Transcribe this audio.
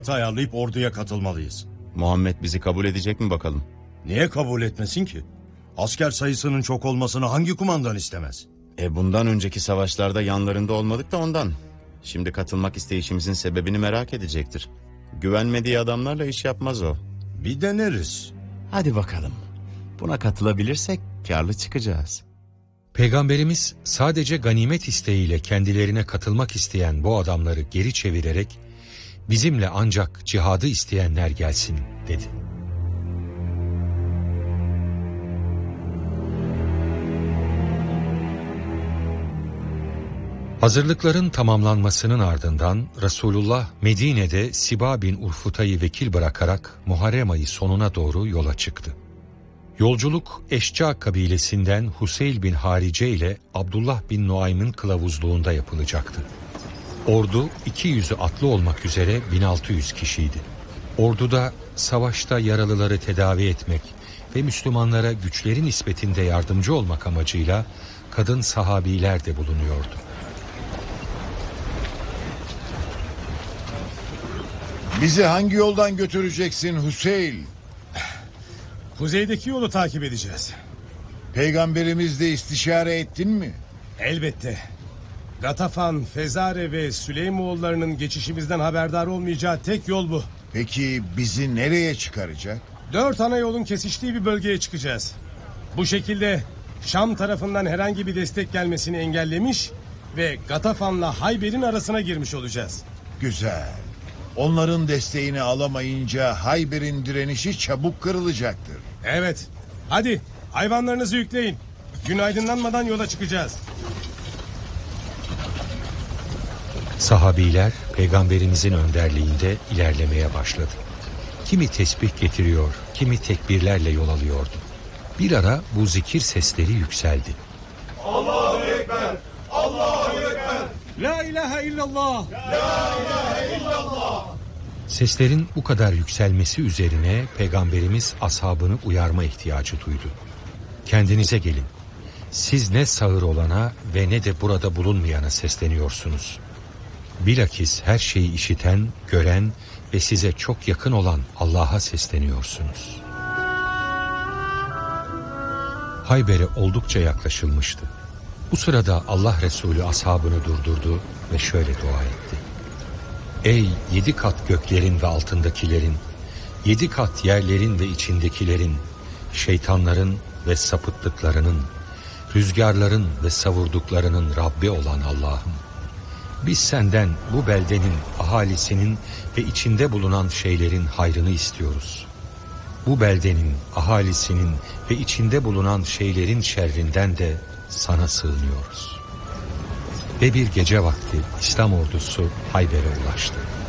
ayarlayıp orduya katılmalıyız. Muhammed bizi kabul edecek mi bakalım? Niye kabul etmesin ki? Asker sayısının çok olmasını hangi kumandan istemez? Bundan önceki savaşlarda yanlarında olmadık da ondan. Şimdi katılmak isteyişimizin sebebini merak edecektir. Güvenmediği adamlarla iş yapmaz o. Bir deneriz. Hadi bakalım. Buna katılabilirsek karlı çıkacağız. Peygamberimiz sadece ganimet isteğiyle kendilerine katılmak isteyen bu adamları geri çevirerek bizimle ancak cihadı isteyenler gelsin dedi. Hazırlıkların tamamlanmasının ardından Resulullah Medine'de Siba bin Urfuta'yı vekil bırakarak Muharrem ayı sonuna doğru yola çıktı. Yolculuk Eşca kabilesinden Huseyl bin Harice ile Abdullah bin Nuaym'ın kılavuzluğunda yapılacaktı. Ordu 200'ü atlı olmak üzere 1600 kişiydi. Orduda savaşta yaralıları tedavi etmek ve Müslümanlara güçleri nispetinde yardımcı olmak amacıyla kadın sahabiler de bulunuyordu. Bizi hangi yoldan götüreceksin Hüseyl? Kuzeydeki yolu takip edeceğiz. Peygamberimizle istişare ettin mi? Elbette. Gatafan, Fezare ve Süleymoğullarının geçişimizden haberdar olmayacağı tek yol bu. Peki bizi nereye çıkaracak? 4 ana yolun kesiştiği bir bölgeye çıkacağız. Bu şekilde Şam tarafından herhangi bir destek gelmesini engellemiş ve Gatafan'la Hayber'in arasına girmiş olacağız. Güzel. Onların desteğini alamayınca Hayber'in direnişi çabuk kırılacaktır. Evet. Hadi hayvanlarınızı yükleyin. Gün aydınlanmadan yola çıkacağız. Sahabiler Peygamberimizin önderliğinde ilerlemeye başladı. Kimi tesbih getiriyor, kimi tekbirlerle yol alıyordu. Bir ara bu zikir sesleri yükseldi. Allahu Ekber! Allahu Ekber! La ilahe illallah! La ilahe illallah! Seslerin bu kadar yükselmesi üzerine Peygamberimiz ashabını uyarma ihtiyacı duydu. Kendinize gelin. Siz ne sağır olana ve ne de burada bulunmayana sesleniyorsunuz. Bilakis her şeyi işiten, gören ve size çok yakın olan Allah'a sesleniyorsunuz. Hayber'e oldukça yaklaşılmıştı. Bu sırada Allah Resulü ashabını durdurdu ve şöyle dua etti. Ey 7 kat göklerin ve altındakilerin, 7 kat yerlerin ve içindekilerin, şeytanların ve sapıttıklarının, rüzgarların ve savurduklarının Rabbi olan Allah'ım. Biz senden bu beldenin ahalisinin ve içinde bulunan şeylerin hayrını istiyoruz. Bu beldenin ahalisinin ve içinde bulunan şeylerin şerrinden de sana sığınıyoruz. Ve bir gece vakti İslam ordusu Hayber'e ulaştı.